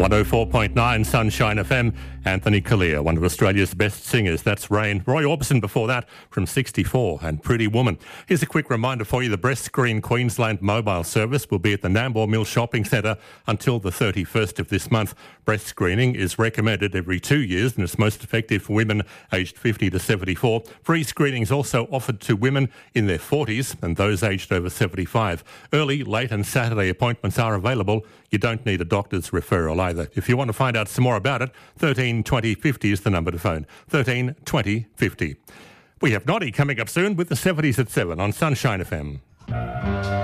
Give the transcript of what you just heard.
104.9 Sunshine FM. Anthony Collier, one of Australia's best singers. That's Rain. Roy Orbison before that from 64 and Pretty Woman. Here's a quick reminder for you. The Breast Screen Queensland mobile service will be at the Nambour Mill Shopping Centre until the 31st of this month. Breast screening is recommended every 2 years and it's most effective for women aged 50 to 74. Free screening is also offered to women in their 40s and those aged over 75. Early, late and Saturday appointments are available. You don't need a doctor's referral either. If you want to find out some more about it, 13 20 50 is the number to phone. 13 20 50. We have Noddy coming up soon with the 70s at 7 on Sunshine FM.